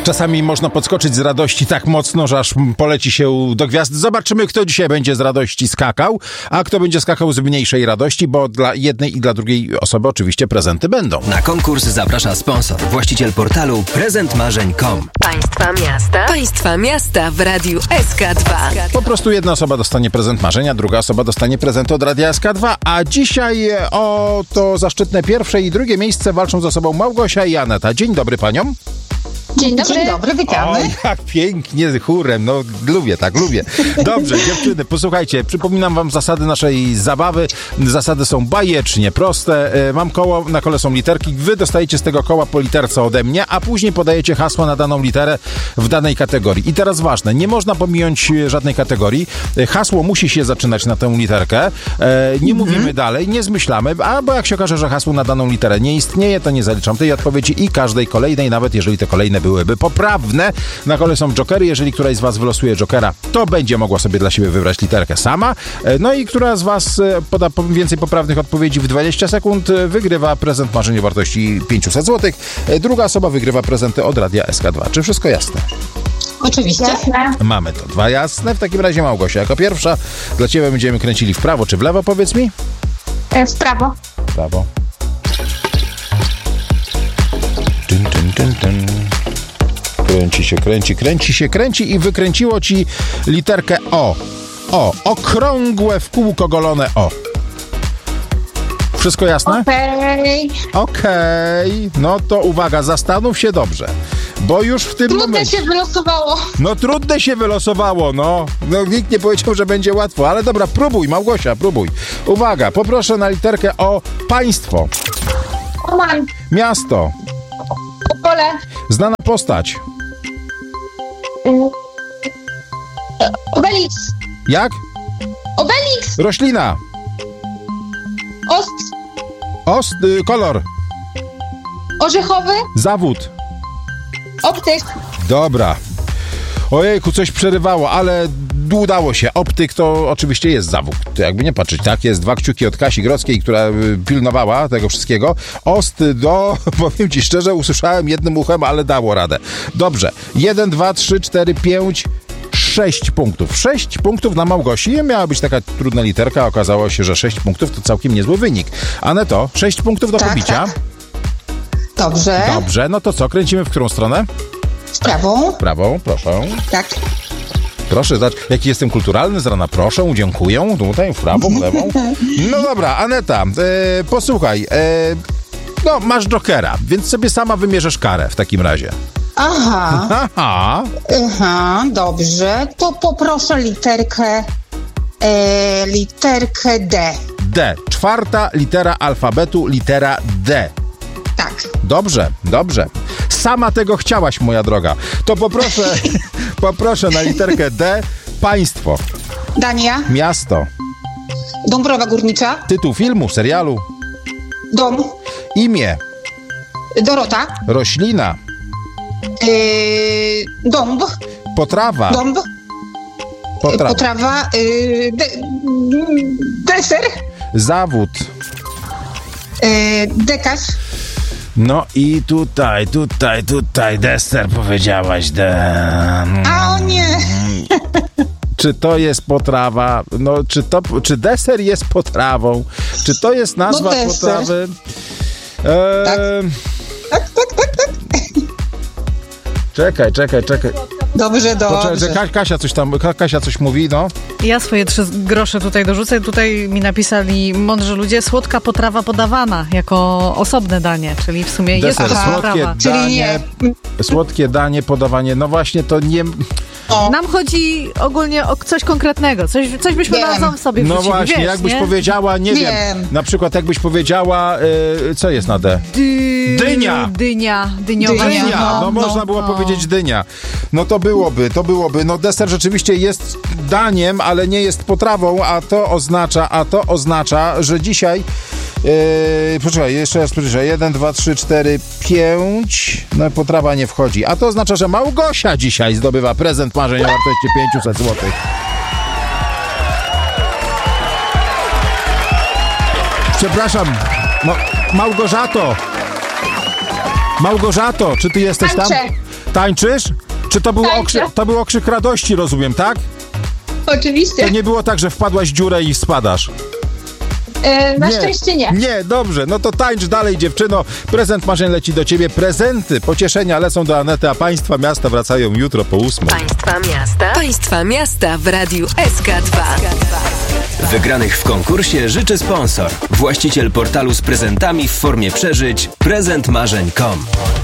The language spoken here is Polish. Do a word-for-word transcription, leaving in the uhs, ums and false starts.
Czasami można podskoczyć z radości tak mocno, że aż poleci się do gwiazd. Zobaczymy, kto dzisiaj będzie z radości skakał, a kto będzie skakał z mniejszej radości, bo dla jednej i dla drugiej osoby oczywiście prezenty będą. Na konkurs zaprasza sponsor, właściciel portalu prezent marzeń kropka com. Państwa miasta. Państwa miasta w Radiu S K dwa. Po prostu jedna osoba dostanie prezent marzenia, druga osoba dostanie prezent od Radia S K dwa, a dzisiaj o to zaszczytne pierwsze i drugie miejsce walczą ze sobą Małgosia i Aneta. Dzień dobry paniom. Dzień dobry. Dzień dobry, witamy. O, jak pięknie, chórem, no lubię, tak lubię. Dobrze, dziewczyny, posłuchajcie, przypominam wam zasady naszej zabawy. Zasady są bajecznie proste. Mam koło, na kole są literki, wy dostajecie z tego koła po literce ode mnie, a później podajecie hasło na daną literę w danej kategorii. I teraz ważne, nie można pominąć żadnej kategorii. Hasło musi się zaczynać na tę literkę. Nie mhm. mówimy dalej, nie zmyślamy, albo jak się okaże, że hasło na daną literę nie istnieje, to nie zaliczam tej odpowiedzi i każdej kolejnej, nawet jeżeli te kolejne byłyby poprawne. Na kole są jokery. Jeżeli któraś z was wylosuje jokera, to będzie mogła sobie dla siebie wybrać literkę sama. No i która z was poda więcej poprawnych odpowiedzi w dwadzieścia sekund, wygrywa prezent marzeń o wartości pięćset złotych. Druga osoba wygrywa prezenty od Radia S K dwa. Czy wszystko jasne? Oczywiście. Jasne. Mamy to. Dwa jasne. W takim razie Małgosia jako pierwsza. Dla ciebie będziemy kręcili w prawo czy w lewo, powiedz mi? W prawo. W prawo. Dun, dun, dun, dun. Kręci się, kręci, kręci się, kręci i wykręciło ci literkę O. O. Okrągłe w kółko golone O. Wszystko jasne? Okej. Okay. Okej. Okay. No to uwaga, zastanów się dobrze. Bo już w tym trudne momencie... Trudne się wylosowało. No trudne się wylosowało, no. No nikt nie powiedział, że będzie łatwo, ale dobra, próbuj, Małgosia, próbuj. Uwaga, poproszę na literkę O. Państwo. Oman. Miasto. Opole. Znana postać. Obelix. Jak? Obelix. Roślina. Ost. Ost, y, kolor. Orzechowy. Zawód. Optyk. Dobra. Ojejku, coś przerywało, ale udało się. Optyk to oczywiście jest zawód. To jakby nie patrzeć, tak? Jest dwa kciuki od Kasi Grodzkiej, która pilnowała tego wszystkiego. Ost do, powiem ci szczerze, usłyszałem jednym uchem, ale dało radę. Dobrze. Jeden, dwa, trzy, cztery, pięć, sześć punktów. Sześć punktów na Małgosi. Miała być taka trudna literka, okazało się, że sześć punktów to całkiem niezły wynik. Aneto, sześć punktów do tak, pobicia. Tak. Dobrze. Dobrze, no to co? Kręcimy w którą stronę? W prawą. W prawą, proszę. Tak. Proszę, zobacz, jaki jestem kulturalny z rana. Proszę, dziękuję. Tutaj, w prawą, w lewą. No dobra, Aneta, e, posłuchaj. E, no, masz jokera, więc sobie sama wymierzysz karę w takim razie. Aha. Aha. Aha, dobrze. To poproszę literkę, e, literkę D. D. Czwarta litera alfabetu, litera D. Tak. Dobrze, dobrze. Sama tego chciałaś, moja droga. To poproszę, poproszę na literkę D. Państwo. Dania. Miasto. Dąbrowa Górnicza. Tytuł filmu, serialu. Dom. Imię. Dorota. Roślina. Yy, dąb. Potrawa. Dąb. Potrawa. Potrawa. Yy, de, deser. Zawód. Yy, dekarz. No i tutaj, tutaj, tutaj deser powiedziałaś. De... A o nie! Czy to jest potrawa? No, czy to, czy deser jest potrawą? Czy to jest nazwa no potrawy? Eee... Tak. tak, tak, tak, tak. Czekaj, czekaj, czekaj. Dobrze, dobrze. Poczekaj, Kasia coś tam, Kasia coś mówi, no. Ja swoje trzy grosze tutaj dorzucę. Tutaj mi napisali mądrzy ludzie, słodka potrawa podawana jako osobne danie, czyli w sumie deser, jest to słodkie potrawa. danie, słodkie danie, podawanie, no właśnie to nie... O. Nam chodzi ogólnie o coś konkretnego, coś, coś byśmy razem sobie wrzucili. No właśnie, wiesz, jakbyś nie? powiedziała, nie wiem, wiem, na przykład jakbyś powiedziała, y, co jest na D? Dy... Dynia! Dynia, dyniowa. Dynia, no, no, można no, było no. powiedzieć dynia. No to byłoby, to byłoby. No deser rzeczywiście jest daniem, ale nie jest potrawą, a to oznacza, a to oznacza, że dzisiaj Yy, poczekaj, jeszcze raz poczekaj. Jeden, dwa, trzy, cztery, pięć. No potrawa nie wchodzi. A to oznacza, że Małgosia dzisiaj zdobywa prezent marzeń o wartości pięćset złotych. Przepraszam, no, Małgorzato. Małgorzato, czy ty jesteś tam? Tańczysz? Czy to był, Tańczę. okrzyk, to był okrzyk radości, rozumiem, tak? Oczywiście. To nie było tak, że wpadłaś w dziurę i spadasz. E, na szczęście nie. Nie, dobrze, no to tańcz dalej, dziewczyno. Prezent marzeń leci do ciebie. Prezenty, pocieszenia lecą do Anety, a państwa miasta wracają jutro po ósmej. Państwa miasta. Państwa miasta w Radiu S K dwa. Wygranych w konkursie życzy sponsor. Właściciel portalu z prezentami w formie przeżyć prezent marzeń kropka com.